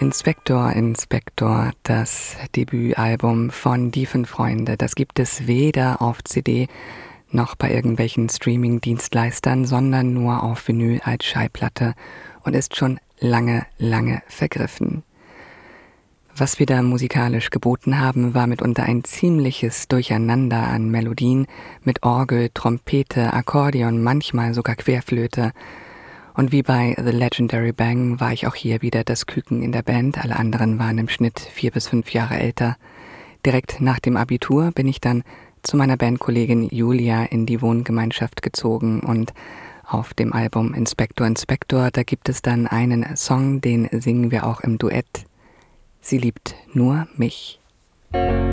Inspektor, Inspektor, das Debütalbum von Die Fünf Freunde, das gibt es weder auf CD noch bei irgendwelchen Streaming-Dienstleistern, sondern nur auf Vinyl als Schallplatte und ist schon lange, lange vergriffen. Was wir da musikalisch geboten haben, war mitunter ein ziemliches Durcheinander an Melodien mit Orgel, Trompete, Akkordeon, manchmal sogar Querflöte. Und wie bei The Legendary Bang war ich auch hier wieder das Küken in der Band, alle anderen waren im Schnitt 4 bis 5 Jahre älter. Direkt nach dem Abitur bin ich dann zu meiner Bandkollegin Julia in die Wohngemeinschaft gezogen und auf dem Album Inspektor, Inspektor, da gibt es dann einen Song, den singen wir auch im Duett. Sie liebt nur mich.